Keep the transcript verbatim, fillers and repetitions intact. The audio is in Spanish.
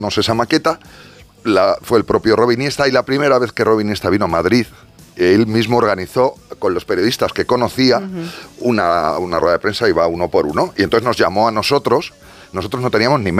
esa maqueta, la, fue el propio Robin Iniesta, y la primera vez que Robin Iniesta vino a Madrid, él mismo organizó con los periodistas que conocía uh-huh. una, una rueda de prensa, y va uno por uno, y entonces nos llamó a nosotros. Nosotros no teníamos ni